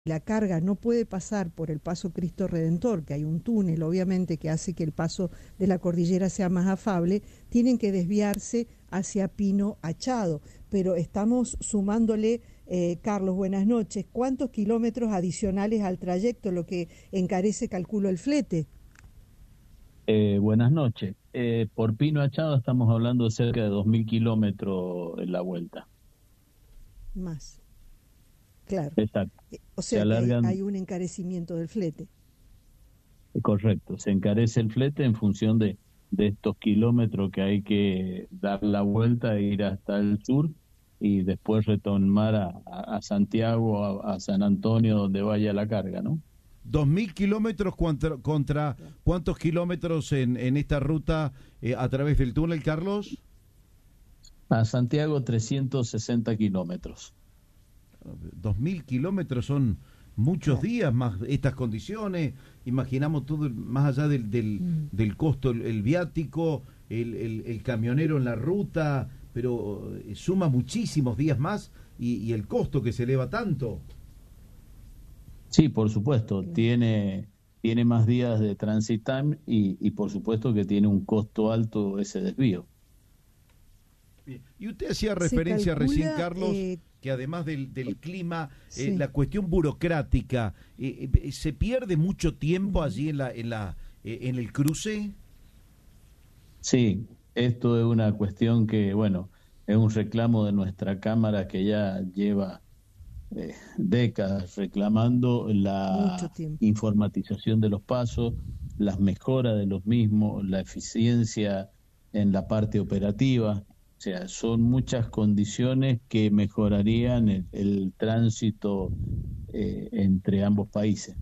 la carga no puede pasar por el Paso Cristo Redentor, que hay un túnel obviamente que hace que el paso de la cordillera sea más afable, tienen que desviarse hacia Pino Achado. Pero estamos sumándole, Carlos, buenas noches, ¿cuántos kilómetros adicionales al trayecto, lo que encarece, calculo, el flete? Buenas noches. Por Pino Achado estamos hablando de cerca de 2.000 kilómetros en la vuelta. Más, claro. Exacto. O Se sea que alargan, hay un encarecimiento del flete. correcto, se encarece el flete en función de estos kilómetros que hay que dar la vuelta e ir hasta el sur y después retomar a Santiago, a San Antonio, donde vaya la carga, ¿no? 2.000 kilómetros contra cuántos kilómetros en esta ruta a través del túnel, Carlos. A Santiago 360 kilómetros. 2.000 kilómetros son muchos días más estas condiciones. Imaginamos todo más allá del costo, el viático, el camionero en la ruta, pero suma muchísimos días más y el costo que se eleva tanto. Sí, por supuesto, Claro. tiene más días de transit time y por supuesto que tiene un costo alto ese desvío. Bien. Y usted hacía Se referencia recién, calcula, Carlos, que además del clima, sí. la cuestión burocrática, ¿se pierde mucho tiempo allí en el cruce? Sí, esto es una cuestión que, bueno, es un reclamo de nuestra Cámara que ya lleva décadas reclamando Mucho la tiempo. informatización de los pasos, las mejoras de los mismos, la eficiencia en la parte operativa. O sea, son muchas condiciones que mejorarían el tránsito entre ambos países.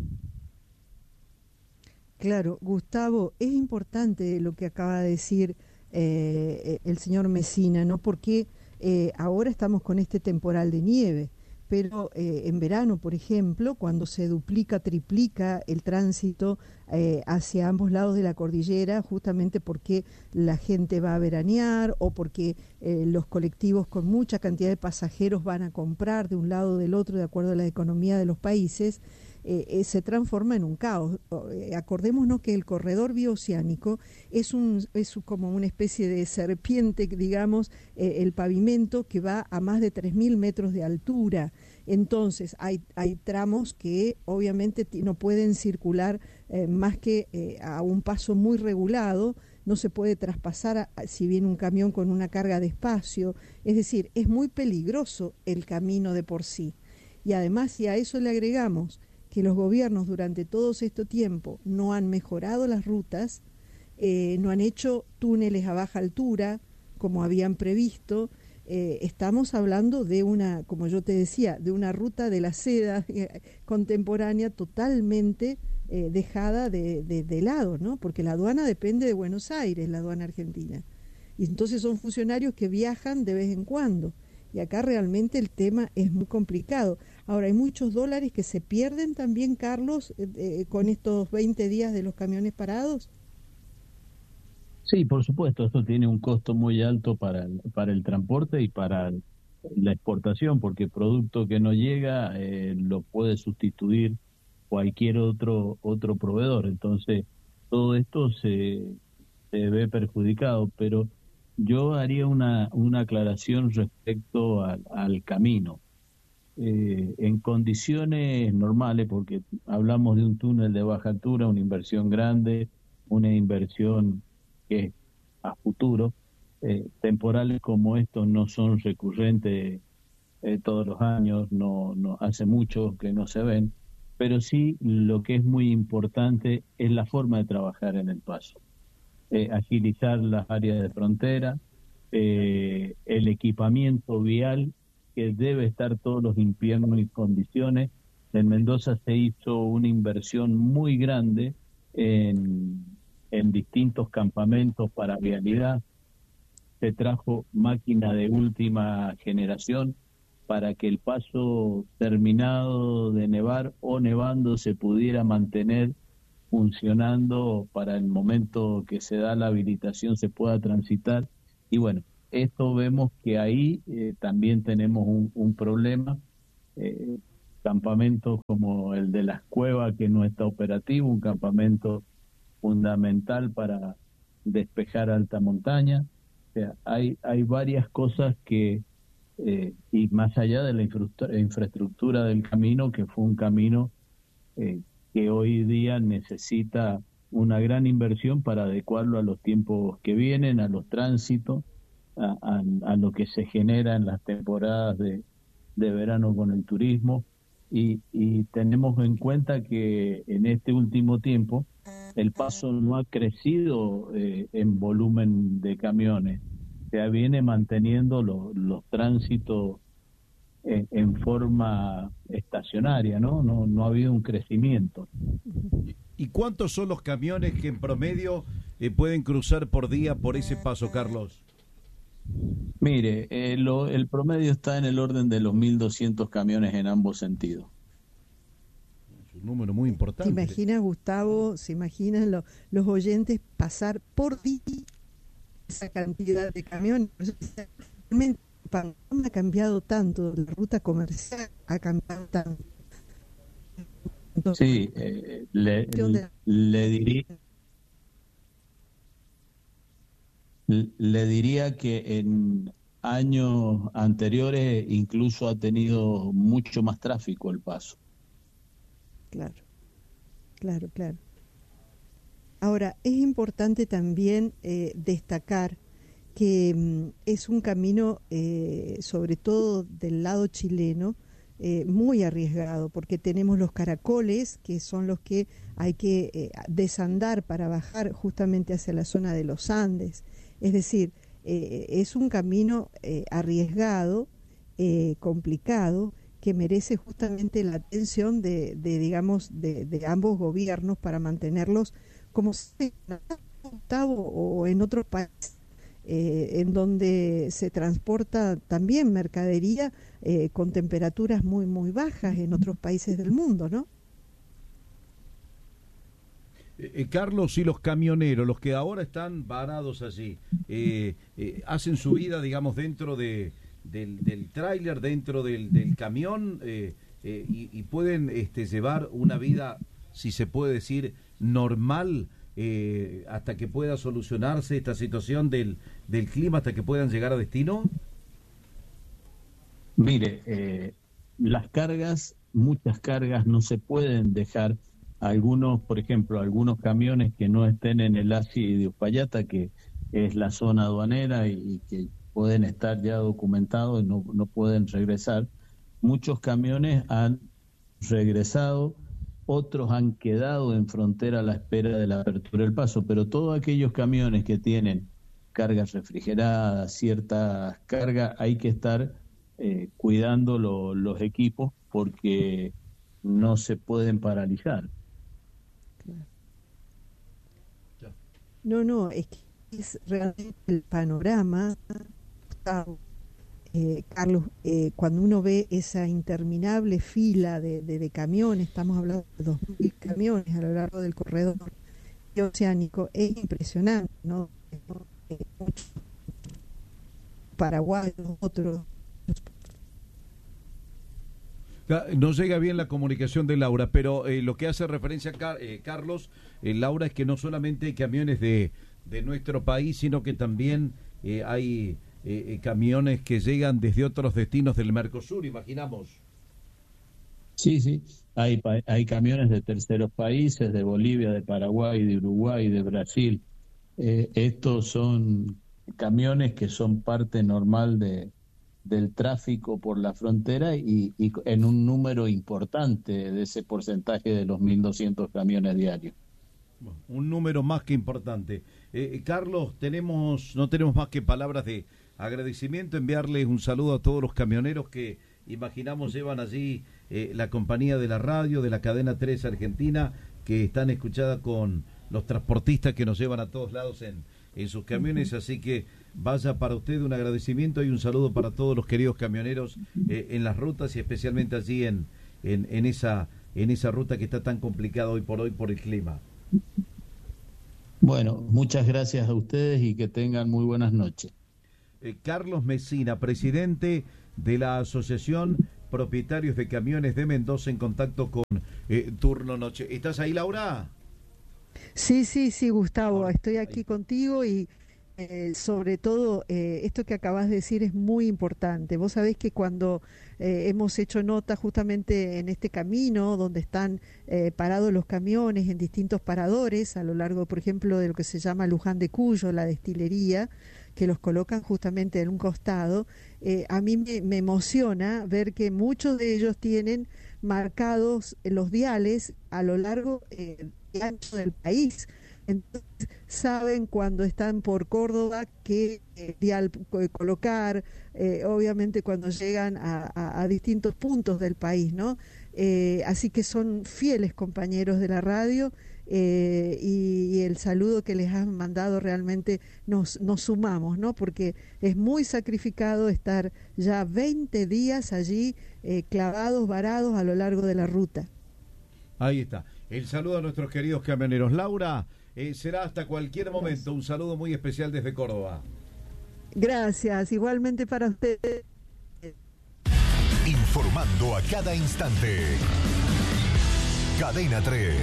Claro, Gustavo, es importante lo que acaba de decir el señor Mesina, ¿no? Porque ahora estamos con este temporal de nieve, pero en verano, por ejemplo, cuando se duplica, triplica el tránsito hacia ambos lados de la cordillera, justamente porque la gente va a veranear o porque los colectivos con mucha cantidad de pasajeros van a comprar de un lado o del otro de acuerdo a la economía de los países, se transforma en un caos. Acordémonos que el corredor bioceánico es como una especie de serpiente, digamos, el pavimento que va a más de 3.000 metros de altura. Entonces hay tramos que obviamente no pueden circular más que a un paso muy regulado, no se puede traspasar si viene un camión con una carga de espacio, es decir, es muy peligroso el camino de por sí. Y además, si a eso le agregamos que los gobiernos durante todo este tiempo no han mejorado las rutas, no han hecho túneles a baja altura como habían previsto, estamos hablando de una, como yo te decía, de una ruta de la seda contemporánea totalmente dejada de lado, ¿no? Porque la aduana depende de Buenos Aires, la aduana argentina. Y entonces son funcionarios que viajan de vez en cuando. Y acá realmente el tema es muy complicado. Ahora, hay muchos dólares que se pierden también, Carlos, con estos 20 días de los camiones parados. Sí, por supuesto, esto tiene un costo muy alto para el transporte y para la exportación, porque producto que no llega lo puede sustituir cualquier otro proveedor. Entonces, todo esto se ve perjudicado, pero yo haría una aclaración respecto al camino. En condiciones normales, porque hablamos de un túnel de baja altura, una inversión grande, una inversión que es a futuro, temporales como estos no son recurrentes todos los años, no hace mucho que no se ven, pero sí lo que es muy importante es la forma de trabajar en el paso, agilizar las áreas de frontera, el equipamiento vial que debe estar todos los inviernos en condiciones. En Mendoza se hizo una inversión muy grande en, en distintos campamentos para vialidad, se trajo máquina de última generación para que el paso terminado de nevar o nevando se pudiera mantener funcionando para el momento que se da la habilitación se pueda transitar. Y bueno, esto vemos que ahí también tenemos un problema. campamentos como el de Las Cuevas, que no está operativo, un campamento fundamental para despejar alta montaña. O sea, hay varias cosas que, y más allá de la infraestructura del camino, que fue un camino que hoy día necesita una gran inversión para adecuarlo a los tiempos que vienen, a los tránsitos, a lo que se genera en las temporadas de verano con el turismo, y tenemos en cuenta que en este último tiempo el paso no ha crecido en volumen de camiones, se viene manteniendo los tránsitos en forma estacionaria, no ha habido un crecimiento. ¿Y cuántos son los camiones que en promedio pueden cruzar por día por ese paso, Carlos? Mire, el promedio está en el orden de los 1.200 camiones en ambos sentidos. Es un número muy importante. ¿Te imaginas, Gustavo, se imaginan los oyentes pasar por día esa cantidad de camiones? Realmente el panorama ha cambiado tanto, la ruta comercial ha cambiado tanto. Entonces, sí, le diría que en años anteriores incluso ha tenido mucho más tráfico el paso. Claro. Ahora, es importante también destacar que es un camino, sobre todo del lado chileno, muy arriesgado, porque tenemos los caracoles, que son los que hay que desandar para bajar justamente hacia la zona de los Andes. Es decir, es un camino arriesgado, complicado, que merece justamente la atención de ambos gobiernos para mantenerlos como se Gustavo, o en otros países en donde se transporta también mercadería con temperaturas muy muy bajas en otros países del mundo, ¿no? Carlos, y los camioneros, los que ahora están varados allí, hacen su vida, digamos, dentro del tráiler, dentro del camión, y pueden llevar una vida, si se puede decir, normal, hasta que pueda solucionarse esta situación del clima, hasta que puedan llegar a destino. Mire, las cargas, muchas cargas no se pueden dejar. Algunos, por ejemplo, algunos camiones que no estén en el ASI de Uspallata, que es la zona aduanera y que pueden estar ya documentados y no pueden regresar. Muchos camiones han regresado, otros han quedado en frontera a la espera de la apertura del paso, pero todos aquellos camiones que tienen cargas refrigeradas, ciertas cargas, hay que estar cuidando los equipos porque no se pueden paralizar. No, es que es realmente el panorama, Carlos, cuando uno ve esa interminable fila de camiones, estamos hablando de 2.000 camiones a lo largo del corredor oceánico, es impresionante, ¿no? Paraguay, otros. No llega bien la comunicación de Laura, pero lo que hace referencia a Carlos, Laura, es que no solamente hay camiones de nuestro país, sino que también hay camiones que llegan desde otros destinos del Mercosur, imaginamos. Sí, hay camiones de terceros países, de Bolivia, de Paraguay, de Uruguay, de Brasil. Estos son camiones que son parte normal del tráfico por la frontera y en un número importante de ese porcentaje de los 1.200 camiones diarios. Un número más que importante. Carlos, no tenemos más que palabras de agradecimiento, enviarles un saludo a todos los camioneros que imaginamos llevan allí la compañía de la radio, de la cadena 3 Argentina, que están escuchadas con los transportistas que nos llevan a todos lados en sus camiones, así que vaya para usted un agradecimiento y un saludo para todos los queridos camioneros en las rutas y especialmente allí en esa ruta que está tan complicada hoy por el clima. Bueno, muchas gracias a ustedes y que tengan muy buenas noches. Carlos Mesina, presidente de la Asociación propietarios de camiones de Mendoza, en contacto con Turno Noche. ¿Estás ahí, Laura? Sí, Gustavo, estoy aquí contigo y sobre todo esto que acabas de decir es muy importante. Vos sabés que cuando hemos hecho nota justamente en este camino donde están parados los camiones en distintos paradores a lo largo, por ejemplo, de lo que se llama Luján de Cuyo, la destilería, que los colocan justamente en un costado, a mí me emociona ver que muchos de ellos tienen marcados los diales a lo largo y ancho del país. Entonces saben cuando están por Córdoba qué dial colocar, obviamente cuando llegan a distintos puntos del país, ¿no? Así que son fieles compañeros de la radio, y el saludo que les han mandado realmente nos sumamos, ¿no? Porque es muy sacrificado estar ya 20 días allí clavados, varados a lo largo de la ruta. Ahí está. El saludo a nuestros queridos camioneros. Laura, será hasta cualquier momento. Un saludo muy especial desde Córdoba. Gracias, igualmente para ustedes. Informando a cada instante. Cadena 3.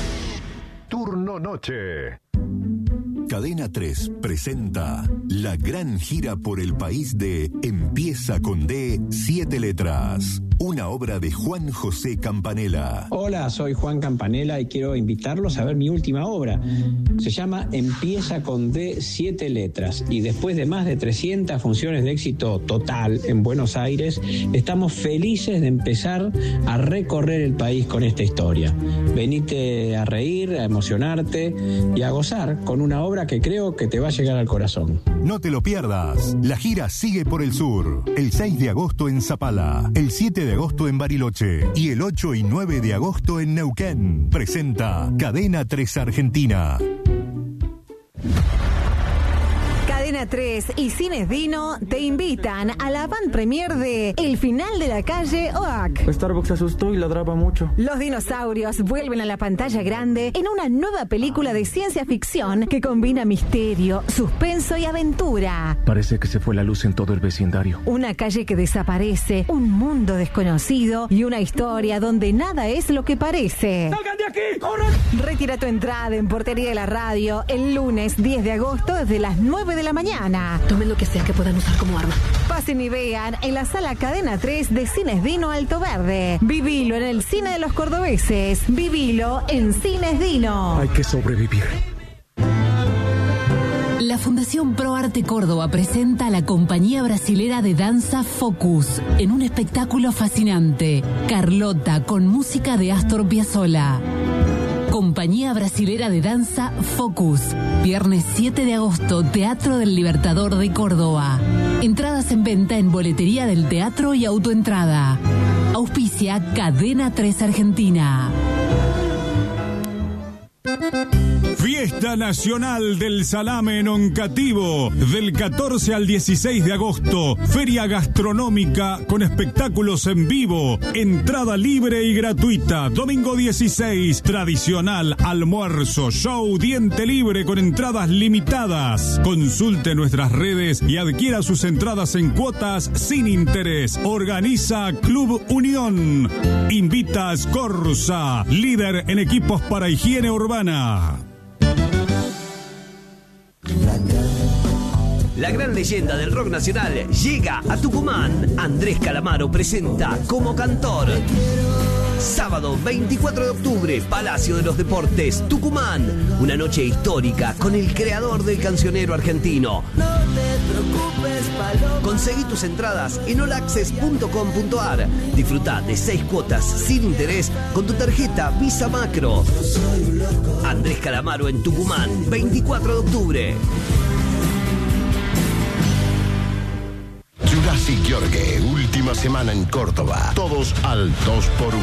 Turno Noche. Cadena 3 presenta la gran gira por el país de Empieza con D, 7 letras. Una obra de Juan José Campanella. Hola, soy Juan Campanella y quiero invitarlos a ver mi última obra. Se llama Empieza con D, 7 letras. Y después de más de 300 funciones de éxito total en Buenos Aires, estamos felices de empezar a recorrer el país con esta historia. Venite a reír, a emocionarte y a gozar con una obra que creo que te va a llegar al corazón. No te lo pierdas. La gira sigue por el sur. El 6 de agosto en Zapala, el 7 de agosto en Bariloche y el 8 y 9 de agosto en Neuquén. Presenta Cadena 3 Argentina. Cadena 3 y Cines Dino te invitan a la van premier de El final de la calle Oak. Starbucks se asustó y ladraba mucho. Los dinosaurios vuelven a la pantalla grande en una nueva película de ciencia ficción que combina misterio, suspenso y aventura. Parece que se fue la luz en todo el vecindario. Una calle que desaparece, un mundo desconocido y una historia donde nada es lo que parece. ¡Salgan de aquí! ¡Corran! Retira tu entrada en Portería de la Radio el lunes 10 de agosto desde las 9 de la mañana. Tomen lo que sea que puedan usar como arma. Pasen y vean en la sala Cadena 3 de Cines Dino Alto Verde. Vivilo en el cine de los cordobeses. Vivilo en Cines Dino. Hay que sobrevivir. La Fundación Pro Arte Córdoba presenta a la compañía brasilera de danza Focus en un espectáculo fascinante. Carlota con música de Astor Piazzolla. Compañía brasilera de danza Focus. Viernes 7 de agosto, Teatro del Libertador de Córdoba. Entradas en venta en boletería del teatro y autoentrada. Auspicia Cadena 3 Argentina. Fiesta Nacional del Salame en Oncativo, del 14 al 16 de agosto. Feria gastronómica con espectáculos en vivo. Entrada libre y gratuita. Domingo 16, tradicional almuerzo, show, diente libre con entradas limitadas. Consulte nuestras redes y adquiera sus entradas en cuotas sin interés. Organiza Club Unión. Invita a Scorza, líder en equipos para higiene urbana. La gran leyenda del rock nacional llega a Tucumán. Andrés Calamaro presenta como cantor. Sábado 24 de octubre, Palacio de los Deportes, Tucumán. Una noche histórica con el creador del cancionero argentino. No te preocupes, Paloma. Conseguí tus entradas en allaccess.com.ar. Disfruta de 6 cuotas sin interés con tu tarjeta Visa Macro. Andrés Calamaro en Tucumán, 24 de octubre. Jurassic Yorgue, última semana en Córdoba. Todos al 2x1.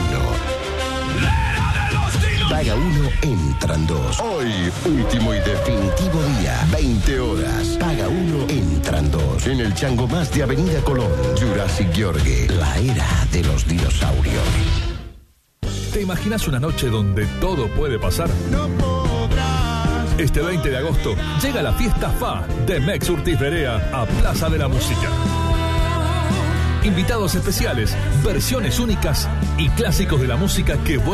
Paga 1, entran 2. Hoy, último y definitivo día. 20 horas. Paga 1, entran 2. En el Chango Más de Avenida Colón. Jurassic Yorgue, la era de los dinosaurios. ¿Te imaginas una noche donde todo puede pasar? No podrás. Este 20 de agosto llega la fiesta FA de Mex Urtiz Berea a Plaza de la Música. invitados especiales, versiones únicas y clásicos de la música que vos